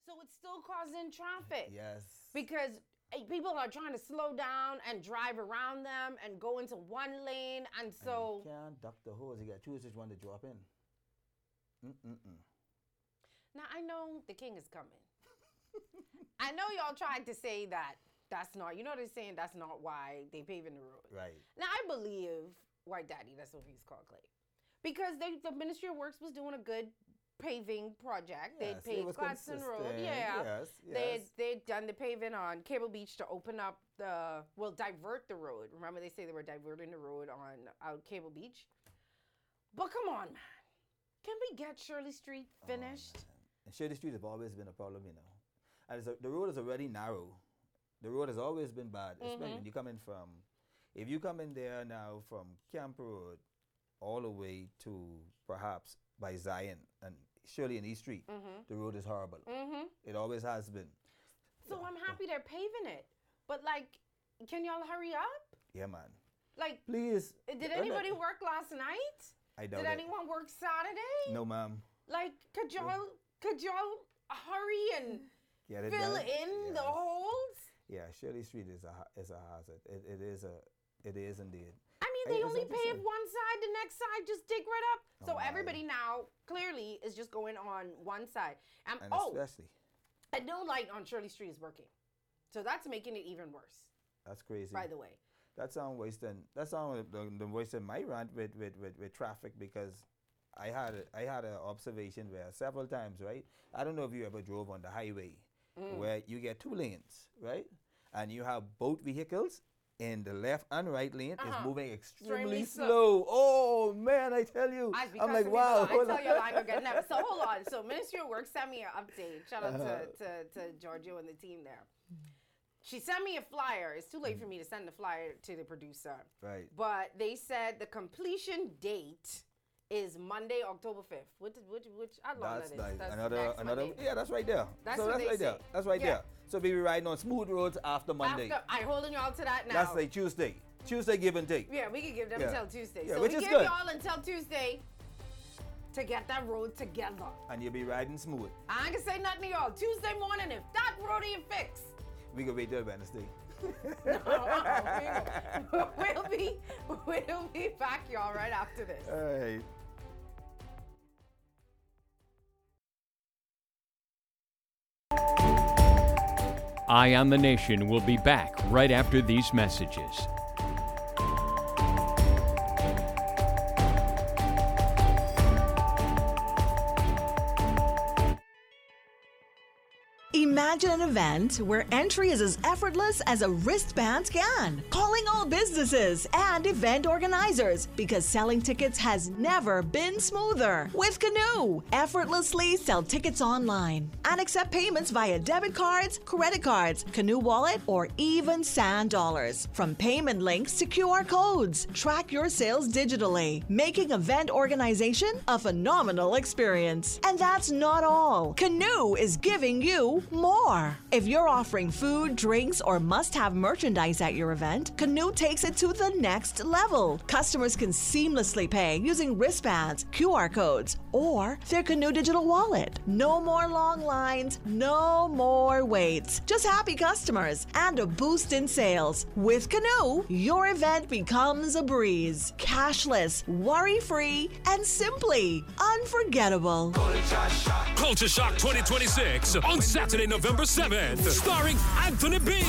So it's still causing traffic. Yes. Because people are trying to slow down and drive around them and go into one lane. And so... You can't duck the hose. You got to choose which one to drop in. Now, I know the king is coming. I know y'all tried to say that's not, they're saying that's not why they paving the road. Right. Now, I believe White Daddy, that's what he's called, Clay. Because the Ministry of Works was doing a good paving project. Yes, They'd paved Gladstone Road. Yeah. Yes. They'd done the paving on Cable Beach to open up divert the road. Remember they say they were diverting the road on out Cable Beach? But come on, man. Can we get Shirley Street finished? And Shirley Street has always been a problem, And the road is already narrow. The road has always been bad, especially when you come in if you come in there now from Camp Road all the way to perhaps by Zion and Shirley and East Street, the road is horrible. It always has been. So I'm happy they're paving it. But, can y'all hurry up? Yeah, man. Please. Did anybody work last night? I doubt Did anyone work Saturday? No, ma'am. Could y'all hurry and fill in the holes? Yeah, Shirley Street is a hazard. It is indeed. I mean, they only pave one side, the next side just dig right up. So everybody now clearly is just going on one side. And especially. And no light on Shirley Street is working. So that's making it even worse. That's crazy. By the way. That's on wasting my rant with traffic, because I had an observation where several times, right? I don't know if you ever drove on the highway where you get 2 lanes, right? And you have both vehicles in the left and right lane is moving extremely slow. Oh man, I tell you. I'm like, wow. I tell you, I'm gonna never. So hold on. So Ministry of Work sent me an update. Shout out to Giorgio and the team there. She sent me a flyer. It's too late for me to send the flyer to the producer. Right. But they said the completion date is Monday, October 5th. Which how long that is? Nice. That's another. Yeah, that's right there. That's right there. That's right there. So we be riding on smooth roads after Monday. I'm holding y'all to that now. That's like Tuesday. Tuesday, give and take. Yeah, we can give them until Tuesday. Yeah, so which we is give good. y'all until Tuesday to get that road together. And you'll be riding smooth. I ain't gonna say nothing to y'all. Tuesday morning, if that road ain't fixed, we can wait till Wednesday. We'll be back, y'all, right after this. All right. Eye on the Nation will be back right after these messages. Imagine an event where entry is as effortless as a wristband scan. Calling all businesses and event organizers, because selling tickets has never been smoother. With Canoe, effortlessly sell tickets online and accept payments via debit cards, credit cards, Canoe Wallet, or even Sand Dollars. From payment links to QR codes, track your sales digitally, making event organization a phenomenal experience. And that's not all. Canoe is giving you more. If you're offering food, drinks, or must-have merchandise at your event, Canoe takes it to the next level. Customers can seamlessly pay using wristbands, QR codes, or their Canoe digital wallet. No more long lines, no more waits. Just happy customers and a boost in sales. With Canoe, your event becomes a breeze. Cashless, worry-free, and simply unforgettable. Culture Shock 2026 on Saturday, November 7th, starring Anthony B.